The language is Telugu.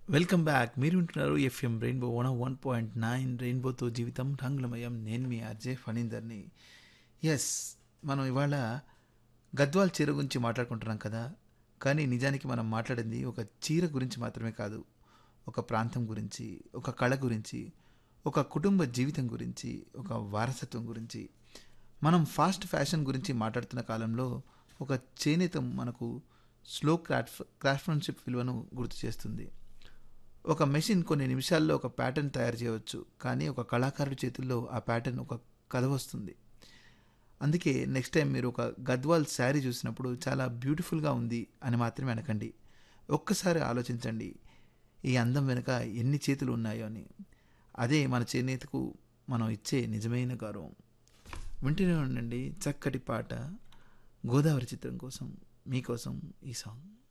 Welcome back. మీరు వింటున్నారు ఎఫ్ఎం రెయిన్బో 101.9 రెయిన్బోతో జీవితం రంగులమయం. నేను మీ ఆర్జే ఫణీందర్ని. ఎస్, మనం ఇవాళ గద్వాల్ చీర గురించి మాట్లాడుకుంటున్నాం కదా. కానీ నిజానికి మనం మాట్లాడింది ఒక చీర గురించి మాత్రమే కాదు. ఒక ప్రాంతం గురించి, ఒక కళ గురించి, ఒక కుటుంబ జీవితం గురించి, ఒక వారసత్వం గురించి. మనం ఫాస్ట్ ఫ్యాషన్ గురించి మాట్లాడుతున్న కాలంలో ఒక చేనేత మనకు స్లో క్రాఫ్ట్మన్షిప్ విలువను గుర్తు చేస్తుంది. ఒక మెషిన్ కొన్ని నిమిషాల్లో ఒక ప్యాటర్న్ తయారు చేయవచ్చు, కానీ ఒక కళాకారుడి చేతుల్లో ఆ ప్యాటర్న్ ఒక కథ వస్తుంది. అందుకే నెక్స్ట్ టైం మీరు ఒక గద్వాల్ శారీ చూసినప్పుడు చాలా బ్యూటిఫుల్గా ఉంది అని మాత్రమే అనకండి. ఒక్కసారి ఆలోచించండి, ఈ అందం వెనుక ఎన్ని చేతులు ఉన్నాయో అని. అదే మన చేనేతకు మనం ఇచ్చే నిజమైన గౌరవం. వింటూనే ఉండండి చక్కటి పాట గోదావరి చిత్రం కోసం, మీకోసం ఈ సాంగ్.